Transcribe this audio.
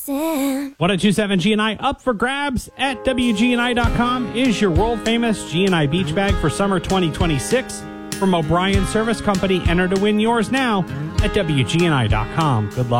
1027 GNI up for grabs at WGNI.com is your world-famous GNI beach bag for summer 2026 from O'Brien Service Company. Enter to win yours now at WGNI.com. Good luck.